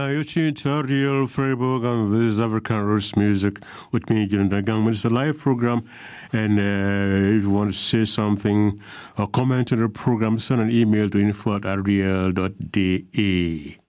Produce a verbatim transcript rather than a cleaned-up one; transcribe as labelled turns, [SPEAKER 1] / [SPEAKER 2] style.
[SPEAKER 1] Uh, you're tuned to Real Freiburg and this is African Roots Music with me, Jun Dagang. It's a live program, and uh, if you want to say something or comment on the program, send an email to info at r d l dot d a.